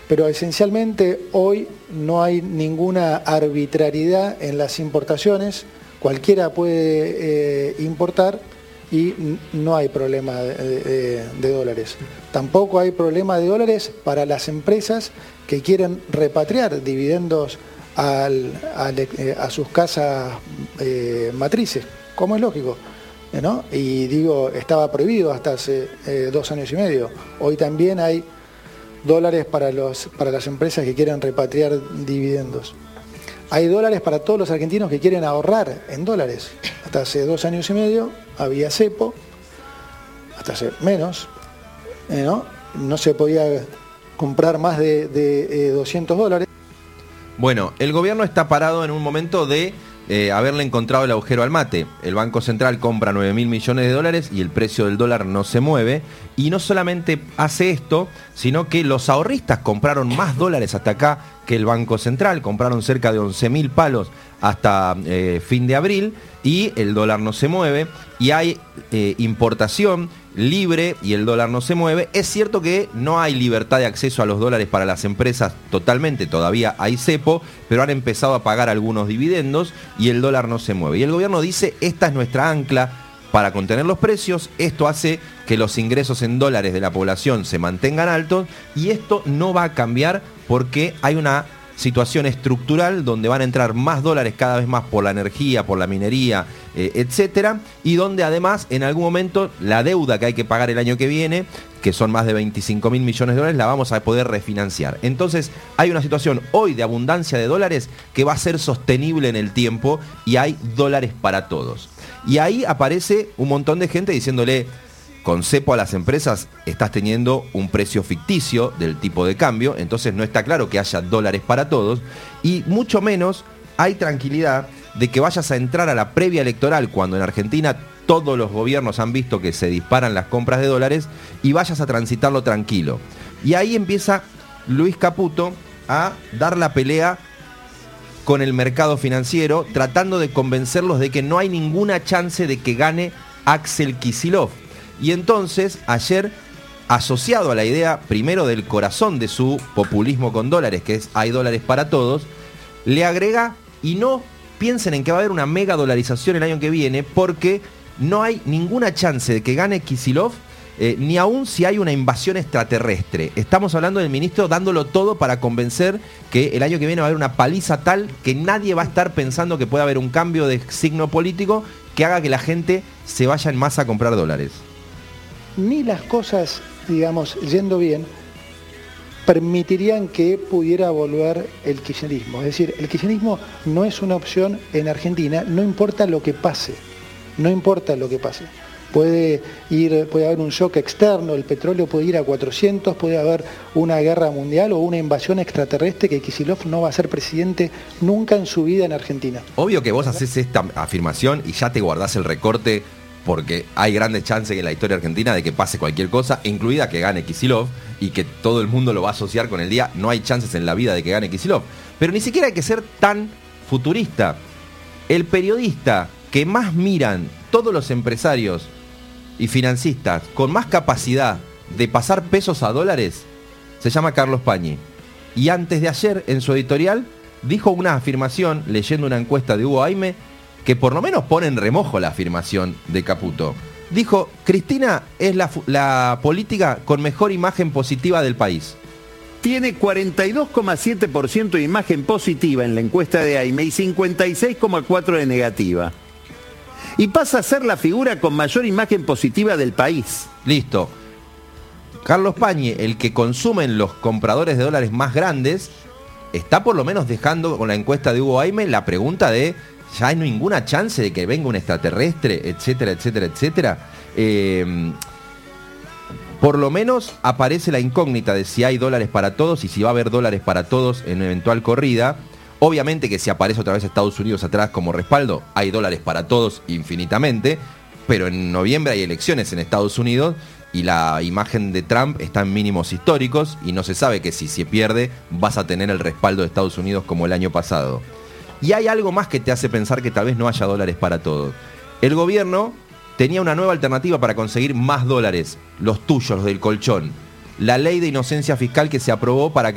Pero esencialmente hoy no hay ninguna arbitrariedad en las importaciones, cualquiera puede importar y no hay problema de dólares. Tampoco hay problema de dólares para las empresas que quieren repatriar dividendos a sus casas matrices, como es lógico, ¿no? Y digo, estaba prohibido hasta hace 2 años y medio. Hoy también hay dólares para las empresas que quieren repatriar dividendos. Hay dólares para todos los argentinos que quieren ahorrar en dólares. Hasta hace 2 años y medio había cepo, hasta hace menos, no se podía comprar más de $200. Bueno, el gobierno está parado en un momento de haberle encontrado el agujero al mate. El Banco Central compra 9.000 millones de dólares y el precio del dólar no se mueve. Y no solamente hace esto, sino que los ahorristas compraron más dólares hasta acá que el Banco Central. Compraron cerca de 11.000 palos hasta fin de abril y el dólar no se mueve. Y hay importación libre y el dólar no se mueve. Es cierto que no hay libertad de acceso a los dólares para las empresas totalmente, todavía hay cepo, pero han empezado a pagar algunos dividendos y el dólar no se mueve. Y el gobierno dice, esta es nuestra ancla para contener los precios, esto hace que los ingresos en dólares de la población se mantengan altos y esto no va a cambiar porque hay una situación estructural donde van a entrar más dólares cada vez más por la energía, por la minería, etcétera, y donde además en algún momento la deuda que hay que pagar el año que viene, que son más de 25.000 millones de dólares, la vamos a poder refinanciar. Entonces hay una situación hoy de abundancia de dólares que va a ser sostenible en el tiempo y hay dólares para todos. Y ahí aparece un montón de gente diciéndole, con cepo a las empresas estás teniendo un precio ficticio del tipo de cambio, entonces no está claro que haya dólares para todos y mucho menos hay tranquilidad de que vayas a entrar a la previa electoral cuando en Argentina todos los gobiernos han visto que se disparan las compras de dólares y vayas a transitarlo tranquilo. Y ahí empieza Luis Caputo a dar la pelea con el mercado financiero, tratando de convencerlos de que no hay ninguna chance de que gane Axel Kicillof. Y entonces, ayer, asociado a la idea primero del corazón de su populismo con dólares, que es hay dólares para todos, le agrega, y no piensen en que va a haber una mega dolarización el año que viene, porque no hay ninguna chance de que gane Kicillof, ni aún si hay una invasión extraterrestre. Estamos hablando del ministro dándolo todo para convencer que el año que viene va a haber una paliza tal que nadie va a estar pensando que puede haber un cambio de signo político que haga que la gente se vaya en masa a comprar dólares. Ni las cosas, digamos, yendo bien, permitirían que pudiera volver el kirchnerismo. Es decir, el kirchnerismo no es una opción en Argentina, no importa lo que pase, no importa lo que pase. Puede haber un shock externo, el petróleo puede ir a 400, puede haber una guerra mundial o una invasión extraterrestre que Kicillof no va a ser presidente nunca en su vida en Argentina. Obvio que vos haces esta afirmación y ya te guardás el recorte porque hay grandes chances en la historia argentina de que pase cualquier cosa, incluida que gane Kicillof, y que todo el mundo lo va a asociar con el día, no hay chances en la vida de que gane Kicillof. Pero ni siquiera hay que ser tan futurista. El periodista que más miran todos los empresarios y financistas con más capacidad de pasar pesos a dólares se llama Carlos Pañi. Y antes de ayer, en su editorial, dijo una afirmación, leyendo una encuesta de Hugo Aime, que por lo menos pone en remojo la afirmación de Caputo. Dijo, Cristina es la política con mejor imagen positiva del país. Tiene 42,7% de imagen positiva en la encuesta de Aime y 56,4% de negativa. Y pasa a ser la figura con mayor imagen positiva del país. Listo. Carlos Pañi, el que consumen los compradores de dólares más grandes, está por lo menos dejando con la encuesta de Hugo Aime la pregunta de ya hay ninguna chance de que venga un extraterrestre, etcétera, etcétera, etcétera. Por lo menos aparece la incógnita de si hay dólares para todos y si va a haber dólares para todos en eventual corrida. Obviamente que si aparece otra vez Estados Unidos atrás como respaldo, hay dólares para todos infinitamente, pero en noviembre hay elecciones en Estados Unidos y la imagen de Trump está en mínimos históricos y no se sabe que si se pierde vas a tener el respaldo de Estados Unidos como el año pasado. Y hay algo más que te hace pensar que tal vez no haya dólares para todos. El gobierno tenía una nueva alternativa para conseguir más dólares, los tuyos, los del colchón. La ley de inocencia fiscal que se aprobó para que